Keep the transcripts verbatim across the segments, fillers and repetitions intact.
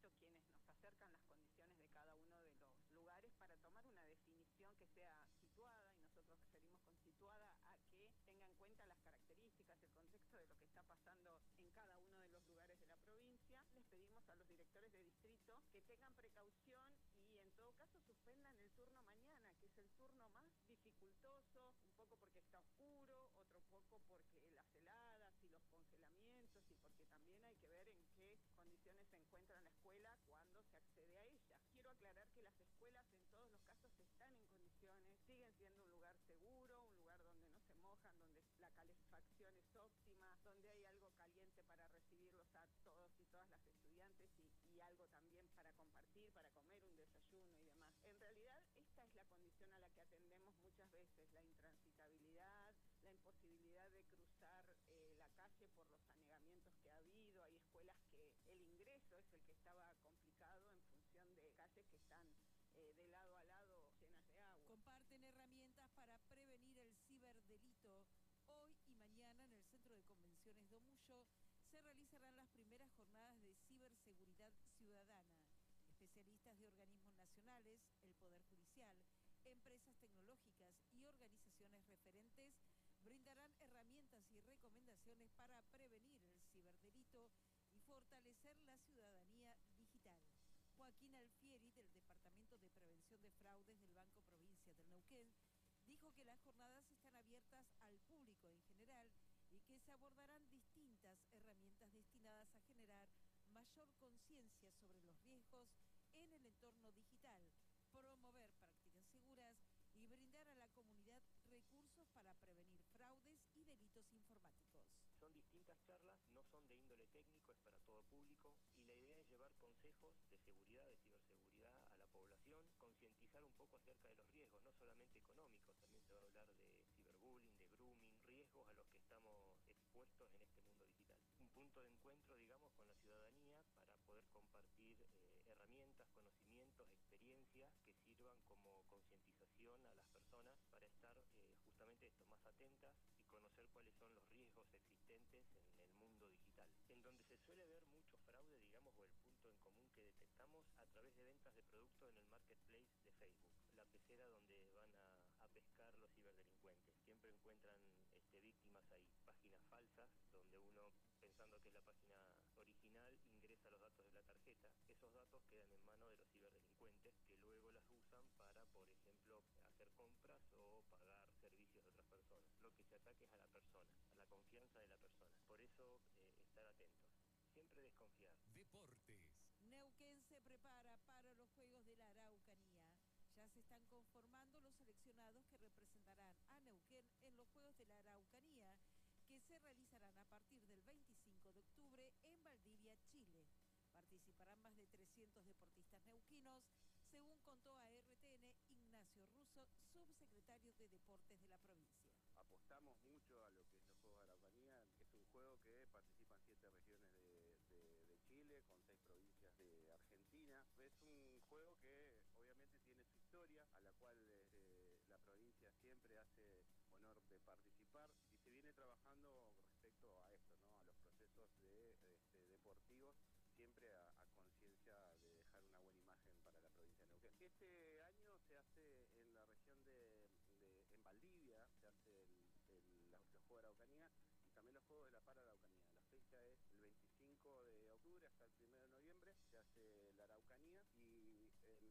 hecho quienes nos acercan las condiciones de cada uno de los lugares para tomar una definición que sea situada, y nosotros referimos con situada a que tenga en cuenta las características, el contexto de lo que está pasando en cada uno de los lugares de la provincia. Les pedimos a los directores de distrito que tengan precaución y en todo caso suspendan el turno mañana, que es el turno más dificultoso, un poco porque está oscuro, otro poco porque las heladas y los congelamientos, y porque también hay que ver en qué condiciones se encuentra la escuela cuando se accede a ella. Quiero aclarar que las escuelas en todos los casos están en condiciones, siguen siendo un lugar seguro, un lugar donde no se mojan, donde la calefacción es óptima, donde hay algo caliente para recibirlos a todos y todas las estudiantes y, y algo también para compartir, para comer un desayuno y demás. En realidad esta es la condición a la que atendemos muchas veces, la intransitabilidad, la imposibilidad de cruzar eh, la calle por los anegamientos que ha habido. Hay escuelas que el ingreso es el que estaba complicado en función de calles que están eh, de lado a lado llenas de agua. Comparten herramientas para prevenir el ciberdelito. Hoy y mañana en el Centro de Convenciones Domuyo se realizarán las primeras jornadas de ciberseguridad ciudadana. Especialistas de organismos nacionales, el Poder Judicial, empresas tecnológicas y organizaciones referentes brindarán herramientas y recomendaciones para prevenir el ciberdelito y fortalecer la ciudadanía digital. Joaquín Alfieri, del Departamento de Prevención de Fraudes del Banco Provincia del Neuquén, dijo que las jornadas están abiertas al público en general y que se abordarán distintas herramientas destinadas a generar mayor conciencia sobre los riesgos en el entorno digital, promover prácticas seguras y brindar a la comunidad recursos para prevenir fraudes y delitos informáticos. Son distintas charlas, no son de índole técnico, es para todo público, y la idea es llevar consejos de seguridad, de ciberseguridad a la población, concientizar un poco acerca de los riesgos, no solamente económicos, también se va a hablar de ciberbullying, de grooming, riesgos a los que estamos expuestos en este mundo digital. Un punto de encuentro, digamos, con la ciudadanía para poder compartir eh, herramientas, conocimientos, experiencias que sirvan como concientización a las personas para estar eh, justamente esto, más atentas y conocer cuáles son los riesgos existentes en el mundo digital. En donde se suele ver mucho fraude, digamos, o el punto en común que detectamos a través de ventas de productos en el marketplace de Facebook, la pecera donde van a, a pescar los ciberdelincuentes. Siempre encuentran este, víctimas ahí, páginas falsas donde uno, pensando que es la página original, ingresa los datos de la tarjeta. Esos datos quedan en manos de los ciberdelincuentes que luego las usan para, por ejemplo, hacer compras o pagar servicios de otras personas. Lo que se ataca es a la persona, a la confianza de la persona. Por eso, eh, estar atentos. Siempre desconfiar. Deportes. Neuquén se prepara para los Juegos de la Araucanía. Ya se están conformando los seleccionados que representarán a Neuquén en los Juegos de la Araucanía, que se realizarán a partir del veinticinco de octubre en Valdivia, Chile. Participarán más de trescientos deportistas neuquinos, según contó a R T N Ignacio Russo, subsecretario de Deportes de la provincia. Apostamos mucho a lo que es los Juegos de Araucanía, que es un juego que participan siete regiones de, de, de Chile, con seis provincias de Argentina. Es un juego que obviamente tiene su historia, a la cual eh, la provincia siempre hace honor de participar, y se viene trabajando respecto a esto, ¿no? A los procesos de, este, deportivos, siempre a, a conciencia de dejar una buena imagen para la provincia de Neuquén. Este año se hace en la región de, de en Valdivia, se hace el, el, los Juegos de Araucanía y también los Juegos de la Pararaucanía. La fecha es el veinticinco de octubre hasta el primero de noviembre, se hace la Araucanía, y en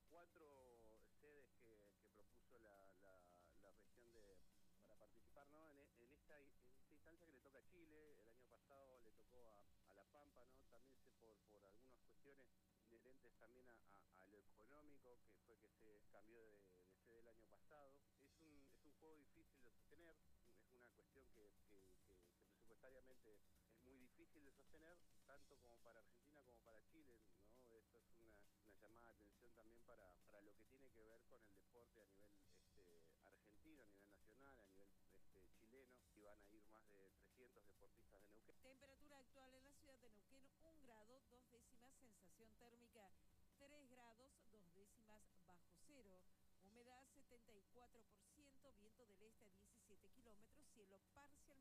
cuatro sedes que, que propuso la, la, la región de para participar, ¿no? En, en, esta, en esta instancia que le toca a Chile. El año pasado le tocó a, a La Pampa, ¿no? También se, por, por algunas cuestiones inherentes también a, a, a lo económico, que fue que se cambió de, de sede el año pasado. Es un, es un juego difícil de sostener, es una cuestión que, que, que, que presupuestariamente es muy difícil de sostener, tanto como para Argentina como para Chile, ¿no? Esto es una, una llamada de atención también para, para lo que tiene que ver con el deporte a nivel este, argentino, a nivel nacional, a nivel este, chileno, y van a ir más de trescientos deportistas de Neuquén. Temperatura actual en la ciudad de Neuquén, un grado, dos décimas, sensación térmica tres grados, dos décimas bajo cero, humedad setenta y cuatro por ciento, viento del este a diecisiete kilómetros, cielo parcial.